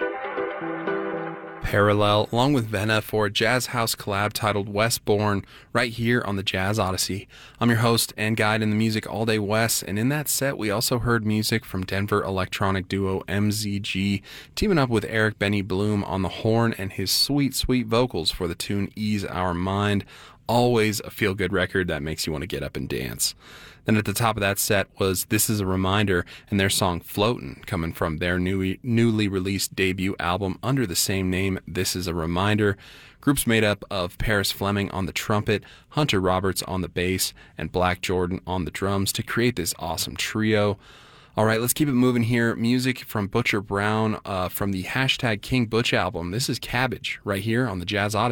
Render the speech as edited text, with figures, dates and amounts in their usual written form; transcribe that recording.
Parallel, along with Venna, for a Jazz House collab titled Westborn, right here on the Jazz Odyssey. I'm your host and guide in the music all day West, and in that set we also heard music from Denver electronic duo MZG, teaming up with Eric Benny Bloom on the horn and his sweet, sweet vocals for the tune Ease Our Mind. Always a feel-good record that makes you want to get up and dance. Then at the top of that set was This Is a Reminder and their song Floatin', coming from their newly released debut album under the same name, This Is a Reminder. Groups made up of Paris Fleming on the trumpet, Hunter Roberts on the bass, and Black Jordan on the drums to create this awesome trio. All right, let's keep it moving here. Music from Butcher Brown from the hashtag King Butch album. This is Cabbage right here on the Jazz Odyssey.